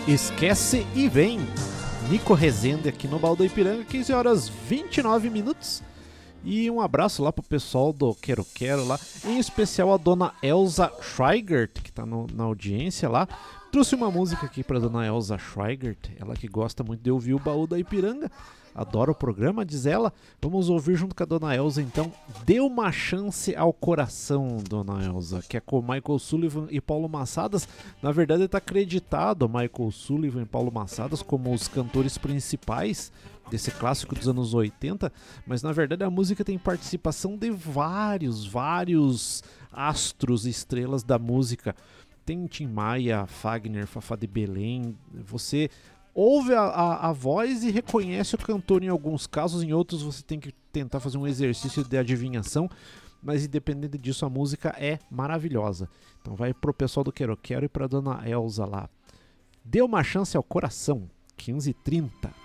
Esquece e vem. Nico Rezende aqui no Baú do Ipiranga, 15 horas 29 minutos. E um abraço lá pro pessoal do Quero Quero lá, em especial a dona Elza Schweigert, que tá na audiência lá. Trouxe uma música aqui pra dona Elza Schweigert, ela que gosta muito de ouvir o Baú da Ipiranga. Adora o programa, diz ela. Vamos ouvir junto com a dona Elza, então. Dê uma chance ao coração, dona Elza, que é com Michael Sullivan e Paulo Massadas. Na verdade, está acreditado Michael Sullivan e Paulo Massadas como os cantores principais desse clássico dos anos 80, mas na verdade a música tem participação de vários astros e estrelas da música. Tem Tim Maia, Fagner, Fafá de Belém. Você ouve a voz e reconhece o cantor em alguns casos, em outros você tem que tentar fazer um exercício de adivinhação, mas independente disso a música é maravilhosa. Então vai pro pessoal do Quero Quero e pra dona Elza lá. Dê uma chance ao coração, 15h30.